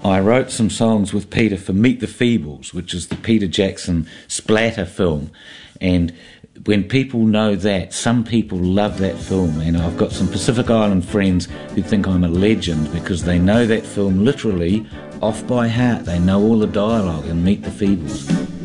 I wrote some songs with Peter for Meet the Feebles, which is the Peter Jackson splatter film. And when people know that, some people love that film. And I've got some Pacific Island friends who think I'm a legend because they know that film literally off by heart. They know all the dialogue in Meet the Feebles.